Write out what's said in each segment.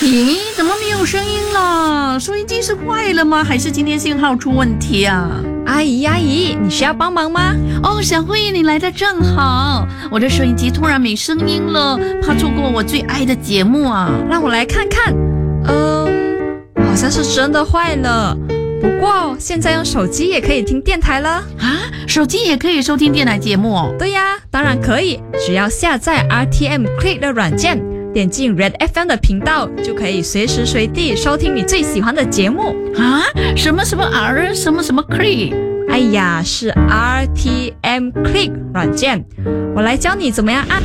咦，怎么没有声音了？收音机是坏了吗？还是今天信号出问题啊？ 阿姨，你需要帮忙吗？ 哦，小慧，你来的正好，我的收音机突然没声音了，怕错过我最爱的节目啊！ 让我来看看。好像是真的坏了。不过现在用手机也可以听电台了啊！手机也可以收听电台节目哦？ 对呀，当然可以，只要下载 RTM Click 的软件，点进 Red FM 的频道，就可以随时随地收听你最喜欢的节目啊！什么 R 什么 Click？ 哎呀，是 RTM Click 软件，我来教你怎么样按。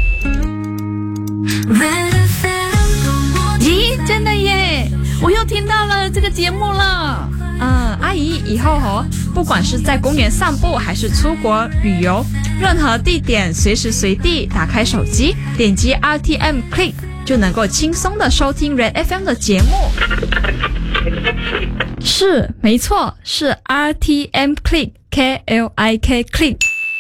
咦，真的耶！我又听到了这个节目了。 阿姨，以后不管是在公园散步还是出国旅游，任何地点随时随地打开手机，点击 RTM Click 就能够轻松的收听 Red FM 的节目。是，没错，是 RTM Click KLIK Click。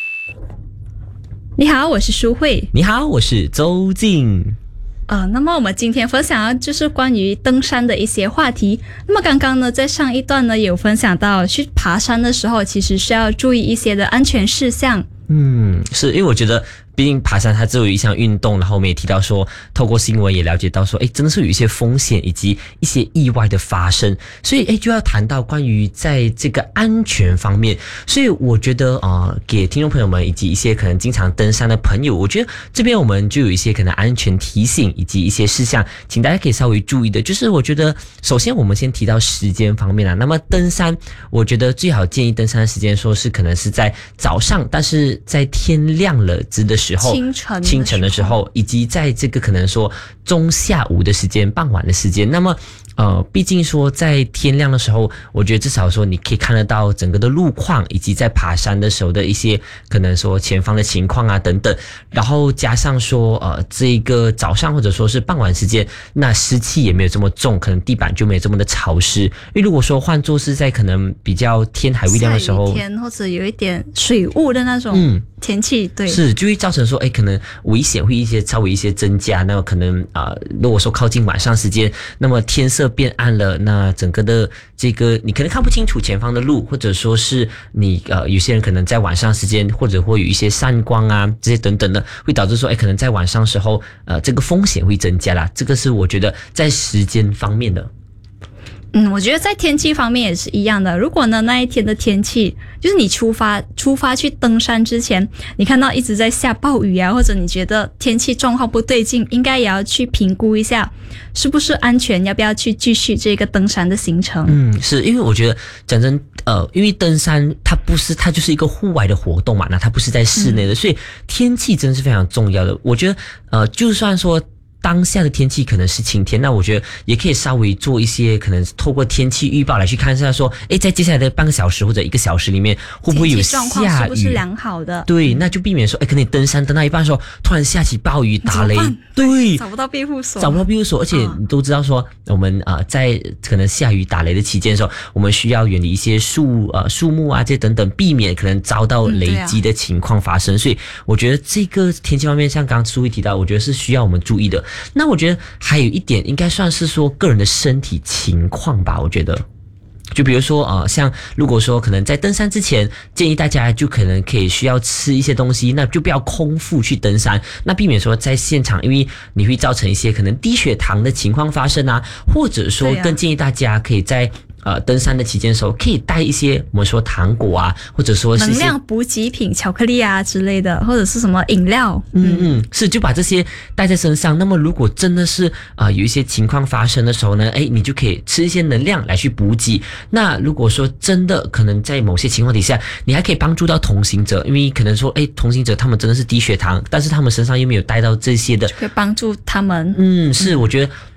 你好，我是舒慧。 你好，我是周静。 那么我们今天分享的就是关于登山的一些话题。那么刚刚呢，在上一段呢有分享到去爬山的时候，其实是要注意一些的安全事项。 是因为我觉得毕竟爬山它只有一项运动，然后我们也提到说透过新闻也了解到说真的是有一些风险以及一些意外的发生，所以就要谈到关于在这个安全方面。所以我觉得给听众朋友们以及一些可能经常登山的朋友，我觉得这边我们就有一些可能安全提醒以及一些事项请大家可以稍微注意的。就是我觉得首先我们先提到时间方面啦。那么登山我觉得最好建议登山的时间说是可能是在早上，但是在天亮了的时候，清晨的时候，以及在这个可能说中下午的时间，傍晚的时间。那么毕竟说在天亮的时候，我觉得至少说你可以看得到整个的路况，以及在爬山的时候的一些可能说前方的情况啊等等。然后加上说这个早上或者说是傍晚时间，那湿气也没有这么重，可能地板就没有这么的潮湿。因为如果说换作是在可能比较天还未亮的时候， 下雨天或者有一点水雾的那种天气，对， 是就会造成说可能危险会稍微一些增加。那么可能如果说靠近晚上时间，那么天色变暗了，那整个的这个你可能看不清楚前方的路，或者说是你有些人可能在晚上时间或者会有一些散光啊这些等等的，会导致说可能在晚上时候这个风险会增加啦。这个是我觉得在时间方面的。 我觉得在天气方面也是一样的。如果呢那一天的天气就是你出发去登山之前，你看到一直在下暴雨啊，或者你觉得天气状况不对劲，应该也要去评估一下是不是安全，要不要去继续这个登山的行程。 是因为我觉得讲真因为登山它就是一个户外的活动嘛，那它不是在室内的，所以天气真的是非常重要的。我觉得就算说当下的天气可能是晴天，那我觉得也可以稍微做一些可能透过天气预报来去看一下说在接下来的半个小时或者1个小时里面会不会有下雨， 天气状况是不是良好的。 对，那就避免说可能你登山登到一半的时候突然下起暴雨打雷，对， 找不到庇护所， 而且你都知道说我们在可能下雨打雷的期间的时候，我们需要远离一些树木啊这些等等，避免可能遭到雷击的情况发生。所以我觉得这个天气方面像刚刚苏慧提到，我觉得是需要我们注意的。那我觉得还有一点应该算是说个人的身体情况吧。我觉得就比如说像如果说可能在登山之前，建议大家就可能可以需要吃一些东西，那就不要空腹去登山，那避免说在现场因为你会造成一些可能低血糖的情况发生啊，或者说更建议大家可以在登山的期间的时候可以带一些我们说糖果啊，或者说是能量补给品巧克力啊之类的，或者是什么饮料。 是就把这些带在身上。那么如果真的是有一些情况发生的时候呢，你就可以吃一些能量来去补给。那如果说真的可能在某些情况底下，你还可以帮助到同行者，因为可能说同行者他们真的是低血糖，但是他们身上又没有带到这些的， 就可以帮助他们。 是我觉得